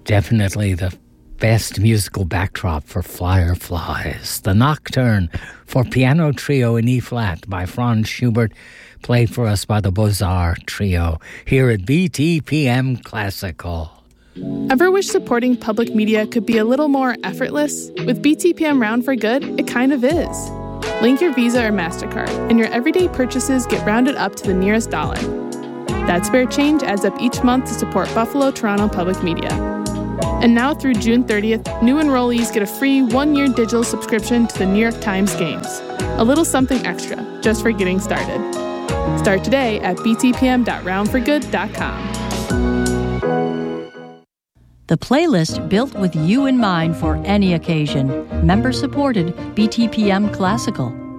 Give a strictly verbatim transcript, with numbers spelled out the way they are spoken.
definitely the best musical backdrop for Fireflies. The Nocturne for piano trio in E-flat by Franz Schubert, played for us by the Beaux-Arts Trio here at B T P M Classical. Ever wish supporting public media could be a little more effortless? With B T P M Round for Good, it kind of is. Link your Visa or MasterCard, and your everyday purchases get rounded up to the nearest dollar. That spare change adds up each month to support Buffalo Toronto Public Media. And now through June thirtieth, new enrollees get a free one-year digital subscription to the New York Times Games. A little something extra, just for getting started. Start today at b t p m dot round for good dot com. The playlist built with you in mind for any occasion. Member-supported B T P M Classical.